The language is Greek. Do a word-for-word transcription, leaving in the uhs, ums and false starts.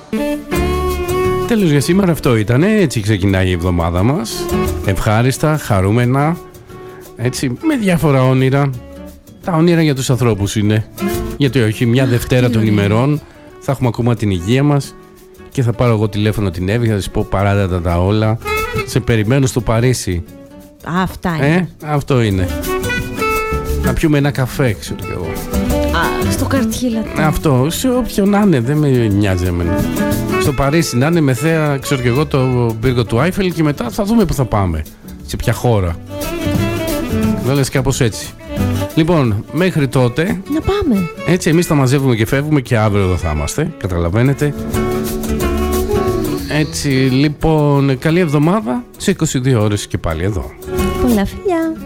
Τέλος, για σήμερα αυτό ήταν. Έτσι ξεκινάει η εβδομάδα μας. Ευχάριστα, χαρούμενα. Έτσι, με διάφορα όνειρα. Τα όνειρα για τους ανθρώπους είναι. Γιατί όχι, μια Δευτέρα των ημερών θα έχουμε ακόμα την υγεία μας. Και θα πάρω εγώ τηλέφωνο την Εύη, θα της πω παράδετα τα όλα. Σε περιμένω στο Παρίσι. Α, αυτά είναι. Ε, αυτό είναι. Να πιούμε ένα καφέ, ξέρω κι εγώ. Α, στο Καρτιέ. Αυτό, σε όποιον να είναι, δεν με νοιάζει εμένα. Στο Παρίσι να είναι με θέα, ξέρω κι εγώ, το πύργο του Άιφελ και μετά θα δούμε που θα πάμε. Σε ποια χώρα. Δεν λες κάπως έτσι. Λοιπόν, μέχρι τότε. Να πάμε. Έτσι, εμείς τα μαζεύουμε και φεύγουμε και αύριο εδώ θα είμαστε. Καταλαβαίνετε. Έτσι, λοιπόν, καλή εβδομάδα. Σε είκοσι δύο ώρες και πάλι εδώ. Πολλά φιλιά.